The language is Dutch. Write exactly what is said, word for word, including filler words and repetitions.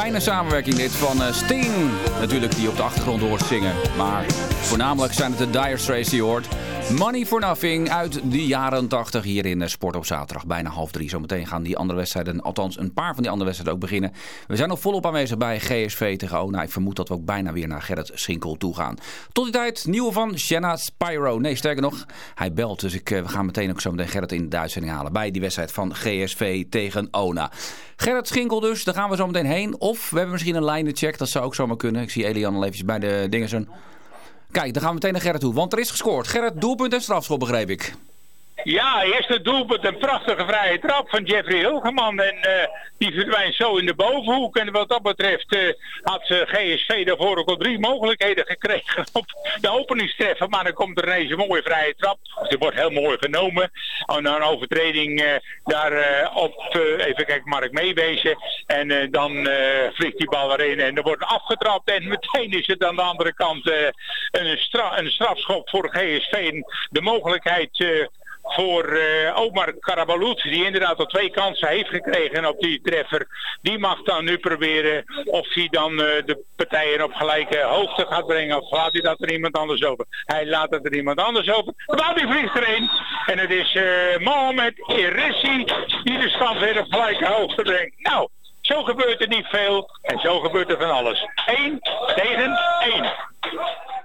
fijne samenwerking dit van uh, Sting. Natuurlijk die op de achtergrond hoort zingen. Maar voornamelijk zijn het de Dire Straits die je hoort. Money for Nothing uit de jaren tachtig hier in Sport op zaterdag. Bijna half drie. Zometeen gaan die andere wedstrijden, althans een paar van die andere wedstrijden ook beginnen. We zijn nog volop aanwezig bij G S V tegen Ona. Ik vermoed dat we ook bijna weer naar Gerrit Schinkel toe gaan. Tot die tijd, nieuwe van Shanna Spyro. Nee, sterker nog, hij belt. Dus ik, we gaan meteen ook zo meteen Gerrit in de uitzending halen bij die wedstrijd van G S V tegen Ona. Gerrit Schinkel dus, daar gaan we zo meteen heen. Of we hebben misschien een lijnencheck, dat zou ook zomaar kunnen. Ik zie Elian al eventjes bij de dingen. Kijk, dan gaan we meteen naar Gerrit toe, want er is gescoord. Gerrit, doelpunt en strafschop, begreep ik. Ja, eerste doelpunt, een prachtige vrije trap van Jeffrey Hilgeman. En uh, die verdwijnt zo in de bovenhoek. En wat dat betreft uh, had uh, G S V daarvoor ook al drie mogelijkheden gekregen op de openingstreffer. Maar dan komt er ineens een mooie vrije trap. Die wordt heel mooi genomen. En een overtreding uh, daar uh, op, uh, even kijken, Mark Meewezen. En uh, dan uh, vliegt die bal erin en er wordt afgetrapt. En meteen is het aan de andere kant uh, een, stra- een strafschop voor G S V. En de mogelijkheid... Uh, voor uh, Omar Karabalut, die inderdaad al twee kansen heeft gekregen op die treffer. Die mag dan nu proberen of hij dan uh, de partijen op gelijke hoogte gaat brengen. Of laat hij dat er iemand anders over. Hij laat het er iemand anders over. De bal die vliegt erin. En het is uh, Mohamed Erissi die de stand weer op gelijke hoogte brengt. Nou, zo gebeurt er niet veel. En zo gebeurt er van alles. één tegen één.